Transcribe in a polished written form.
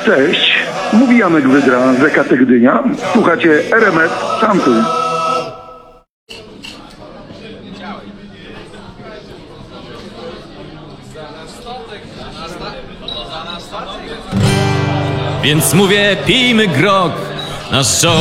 Cześć, mówi Janek Wydra z EKT Gdynia. Słuchacie RMF Sample. Więc mówię, pijmy grog, nasz żołd